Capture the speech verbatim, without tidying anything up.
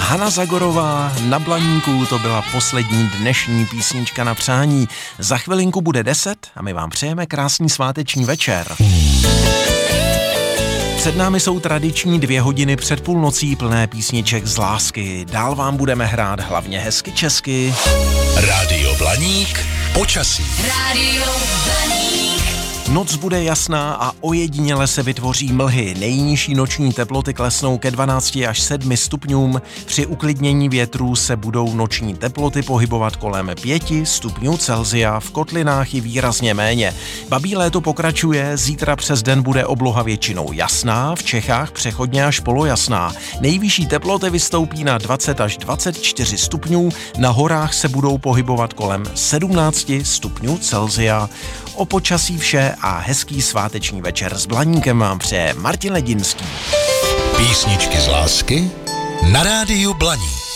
Hana Zagorová na Blaníku, to byla poslední dnešní písnička na přání. Za chvilinku bude deset a my vám přejeme krásný sváteční večer. Před námi jsou tradiční dvě hodiny před půlnocí plné písniček z lásky. Dál vám budeme hrát hlavně hezky česky. Rádio Blaník, počasí. Rádio Blaník. Noc bude jasná a ojediněle se vytvoří mlhy. Nejnižší noční teploty klesnou ke dvanácti až sedmi stupňům. Při uklidnění větrů se budou noční teploty pohybovat kolem pěti stupňů Celsia, v kotlinách i výrazně méně. Babí léto pokračuje, zítra přes den bude obloha většinou jasná, v Čechách přechodně až polojasná. Nejvyšší teploty vystoupí na dvacet až dvacet čtyři stupňů, na horách se budou pohybovat kolem sedmnácti stupňů Celsia. O počasí vše a hezký sváteční večer s Blaníkem vám přeje Martin Ledinský. Písničky z lásky na Rádiu Blaník.